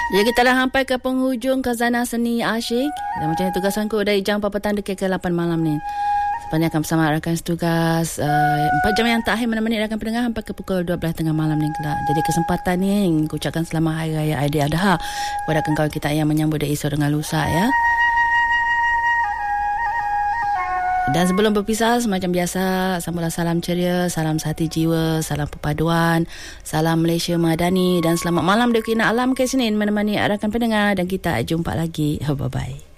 Jadi kita dah sampai ke penghujung Khazanah Seni Asyik. Dan macam ni tugas aku dari jam 4 petang ke 8 malam ni. Sebenarnya akan bersama rakan setugas 4 jam yang terakhir menemani rakan pendengar sampai ke pukul 12 tengah malam ni kelak. Jadi kesempatan ni aku ucapkan selamat Hari Raya Aidiladha kepada kawan kita yang menyambut dari esok dengan lusa ya. Dan sebelum berpisah, semacam biasa, sambutlah salam ceria, salam sehati jiwa, salam perpaduan, salam Malaysia Madani dan selamat malam dari Kina Alam ke Senin menemani rakan pendengar dan kita jumpa lagi. Bye-bye.